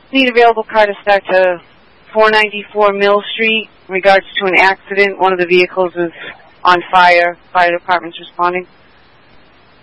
Need available car to start to 494 Mill Street. In regards to an accident, one of the vehicles is on fire. Fire department's responding.